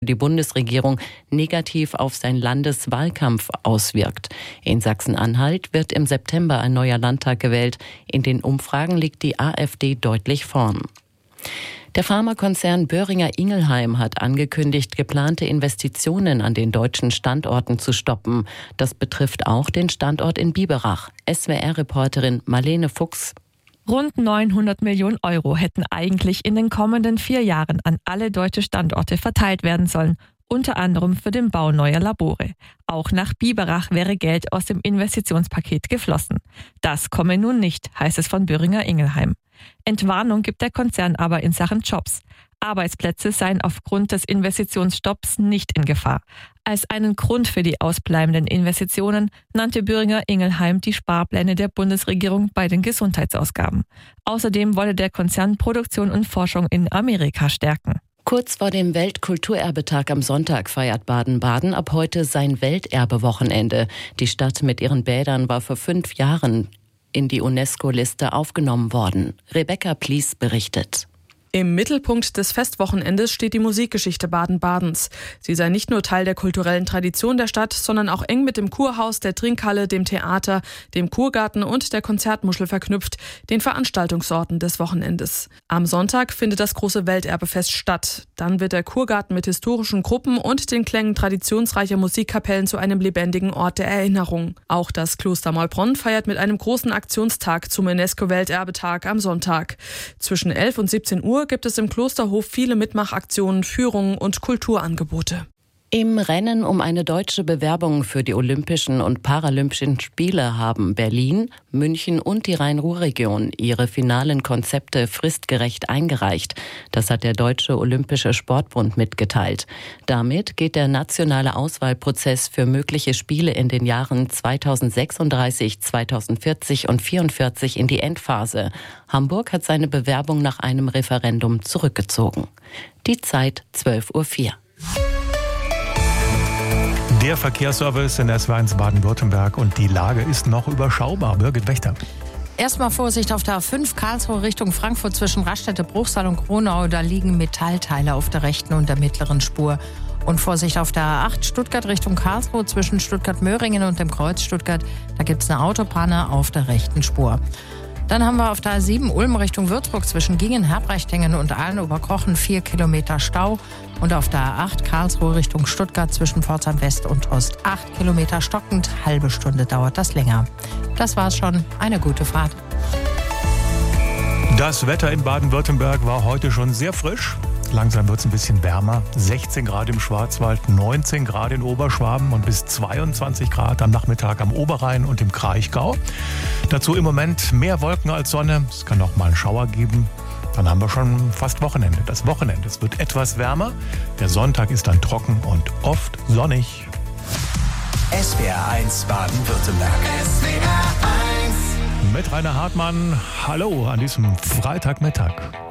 die Bundesregierung negativ auf seinen Landeswahlkampf auswirkt. In Sachsen-Anhalt wird im September ein neuer Landtag gewählt. In den Umfragen liegt die AfD deutlich vorn. Der Pharmakonzern Boehringer Ingelheim hat angekündigt, geplante Investitionen an den deutschen Standorten zu stoppen. Das betrifft auch den Standort in Biberach. SWR-Reporterin Marlene Fuchs. Rund 900 Millionen Euro hätten eigentlich in den kommenden 4 Jahren an alle deutsche Standorte verteilt werden sollen. Unter anderem für den Bau neuer Labore. Auch nach Biberach wäre Geld aus dem Investitionspaket geflossen. Das komme nun nicht, heißt es von Boehringer Ingelheim. Entwarnung gibt der Konzern aber in Sachen Jobs. Arbeitsplätze seien aufgrund des Investitionsstopps nicht in Gefahr. Als einen Grund für die ausbleibenden Investitionen nannte Boehringer Ingelheim die Sparpläne der Bundesregierung bei den Gesundheitsausgaben. Außerdem wolle der Konzern Produktion und Forschung in Amerika stärken. Kurz vor dem Weltkulturerbetag am Sonntag feiert Baden-Baden ab heute sein Welterbewochenende. Die Stadt mit ihren Bädern war vor 5 Jahren in die UNESCO-Liste aufgenommen worden. Rebecca Plies berichtet. Im Mittelpunkt des Festwochenendes steht die Musikgeschichte Baden-Badens. Sie sei nicht nur Teil der kulturellen Tradition der Stadt, sondern auch eng mit dem Kurhaus, der Trinkhalle, dem Theater, dem Kurgarten und der Konzertmuschel verknüpft, den Veranstaltungsorten des Wochenendes. Am Sonntag findet das große Welterbefest statt. Dann wird der Kurgarten mit historischen Gruppen und den Klängen traditionsreicher Musikkapellen zu einem lebendigen Ort der Erinnerung. Auch das Kloster Maulbronn feiert mit einem großen Aktionstag zum UNESCO-Welterbetag am Sonntag. Zwischen 11 und 17 Uhr gibt es im Klosterhof viele Mitmachaktionen, Führungen und Kulturangebote. Im Rennen um eine deutsche Bewerbung für die Olympischen und Paralympischen Spiele haben Berlin, München und die Rhein-Ruhr-Region ihre finalen Konzepte fristgerecht eingereicht. Das hat der Deutsche Olympische Sportbund mitgeteilt. Damit geht der nationale Auswahlprozess für mögliche Spiele in den Jahren 2036, 2040 und 2044 in die Endphase. Hamburg hat seine Bewerbung nach einem Referendum zurückgezogen. Die Zeit 12:04 Uhr. Der Verkehrsservice in S1 Baden-Württemberg und die Lage ist noch überschaubar. Birgit Wächter. Erstmal Vorsicht auf der A5 Karlsruhe Richtung Frankfurt zwischen Raststätte, Bruchsal und Kronau. Da liegen Metallteile auf der rechten und der mittleren Spur. Und Vorsicht auf der A8 Stuttgart Richtung Karlsruhe zwischen Stuttgart-Möhringen und dem Kreuz Stuttgart. Da gibt es eine Autopanne auf der rechten Spur. Dann haben wir auf der A7 Ulm Richtung Würzburg zwischen Gingen, Herbrechtingen und Aalen-Oberkochen 4 Kilometer Stau. Und auf der A8 Karlsruhe Richtung Stuttgart zwischen Pforzheim West und Ost 8 Kilometer stockend. Halbe Stunde dauert das länger. Das war's schon. Eine gute Fahrt. Das Wetter in Baden-Württemberg war heute schon sehr frisch. Langsam wird es ein bisschen wärmer. 16 Grad im Schwarzwald, 19 Grad in Oberschwaben und bis 22 Grad am Nachmittag am Oberrhein und im Kraichgau. Dazu im Moment mehr Wolken als Sonne. Es kann auch mal einen Schauer geben. Dann haben wir schon fast Wochenende. Das Wochenende, es wird etwas wärmer. Der Sonntag ist dann trocken und oft sonnig. SWR1 Baden-Württemberg. SWR1. Mit Rainer Hartmann. Hallo an diesem Freitagmittag.